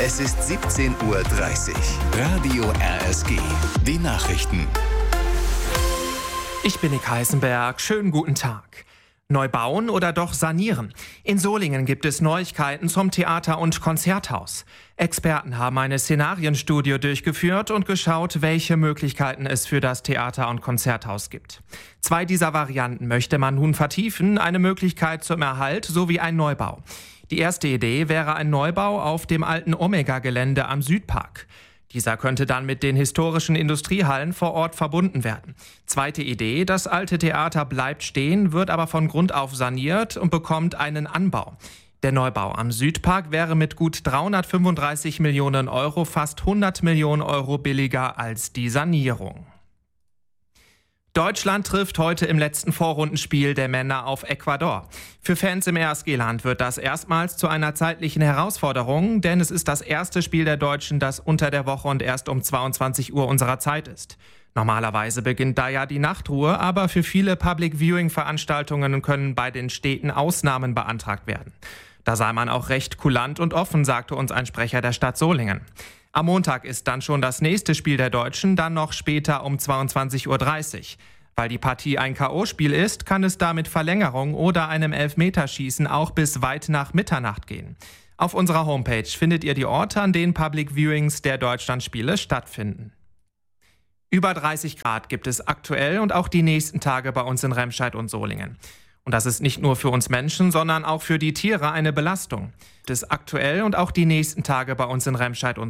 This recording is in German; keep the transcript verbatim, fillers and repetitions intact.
Es ist siebzehn Uhr dreißig. Radio R S G. Die Nachrichten. Ich bin Nick Heisenberg. Schönen guten Tag. Neu bauen oder doch sanieren? In Solingen gibt es Neuigkeiten zum Theater- und Konzerthaus. Experten haben eine Szenarienstudie durchgeführt und geschaut, welche Möglichkeiten es für das Theater- und Konzerthaus gibt. Zwei dieser Varianten möchte man nun vertiefen, eine Möglichkeit zum Erhalt sowie ein Neubau. Die erste Idee wäre ein Neubau auf dem alten Omega-Gelände am Südpark. Dieser könnte dann mit den historischen Industriehallen vor Ort verbunden werden. Zweite Idee, das alte Theater bleibt stehen, wird aber von Grund auf saniert und bekommt einen Anbau. Der Neubau am Südpark wäre mit gut dreihundertfünfunddreißig Millionen Euro fast hundert Millionen Euro billiger als die Sanierung. Deutschland trifft heute im letzten Vorrundenspiel der Männer auf Ecuador. Für Fans im R S G-Land wird das erstmals zu einer zeitlichen Herausforderung, denn es ist das erste Spiel der Deutschen, das unter der Woche und erst um zweiundzwanzig Uhr unserer Zeit ist. Normalerweise beginnt da ja die Nachtruhe, aber für viele Public-Viewing-Veranstaltungen können bei den Städten Ausnahmen beantragt werden. Da sei man auch recht kulant und offen, sagte uns ein Sprecher der Stadt Solingen. Am Montag ist dann schon das nächste Spiel der Deutschen, dann noch später um zweiundzwanzig Uhr dreißig. Weil die Partie ein K O-Spiel ist, kann es da mit Verlängerung oder einem Elfmeterschießen auch bis weit nach Mitternacht gehen. Auf unserer Homepage findet ihr die Orte, an denen Public Viewings der Deutschlandspiele stattfinden. Über dreißig Grad gibt es aktuell und auch die nächsten Tage bei uns in Remscheid und Solingen. Und das ist nicht nur für uns Menschen, sondern auch für die Tiere eine Belastung. Das ist aktuell und auch die nächsten Tage bei uns in Remscheid und